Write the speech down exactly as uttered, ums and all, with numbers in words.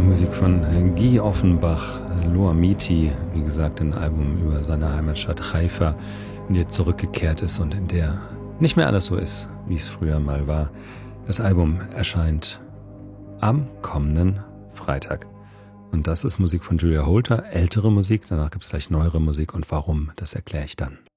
Musik von Guy Offenbach, Loa Miti, wie gesagt, ein Album über seine Heimatstadt Haifa, in die er zurückgekehrt ist und in der nicht mehr alles so ist, wie es früher mal war. Das Album erscheint am kommenden Freitag. Und das ist Musik von Julia Holter, ältere Musik, danach gibt es gleich neuere Musik und warum, das erkläre ich dann.